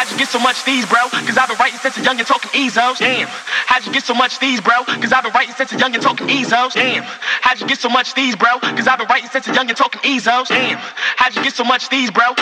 how'd you get so much these, bro? Cause I've been writing since a young and talking EZOs. Damn, how'd you get so much these, bro? Cause I've been writing since a young and talking EZOs. Damn, how'd you get so much these, bro? Cause I've been writing since a young and talking EZOs. Damn, how'd you get so much these, bro?